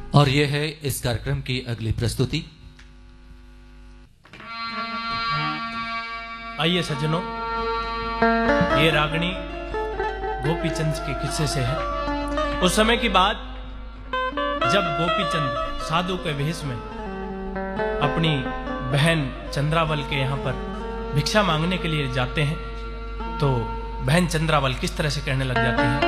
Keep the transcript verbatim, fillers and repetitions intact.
और ये है इस कार्यक्रम की अगली प्रस्तुति। आइए सज्जनों, ये रागनी गोपीचंद के किस्से से है। उस समय की बात जब गोपीचंद साधु के वेश में अपनी बहन चंद्रावल के यहाँ पर भिक्षा मांगने के लिए जाते हैं, तो बहन चंद्रावल किस तरह से कहने लग जाती है।